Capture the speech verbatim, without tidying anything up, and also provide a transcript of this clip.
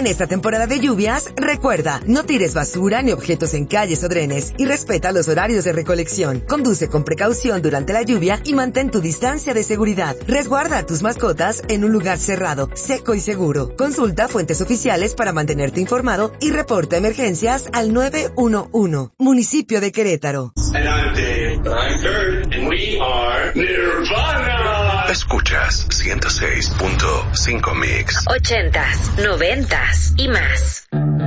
En esta temporada de lluvias, recuerda, no tires basura ni objetos en calles o drenes y respeta los horarios de recolección. Conduce con precaución durante la lluvia y mantén tu distancia de seguridad. Resguarda a tus mascotas en un lugar cerrado, seco y seguro. Consulta fuentes oficiales para mantenerte informado y reporta emergencias al nueve uno uno. Municipio de Querétaro. And I'm Dave. I'm Kurt. And we are Nirvana. Escuchas ciento seis punto cinco Mix. Ochentas, noventas y más.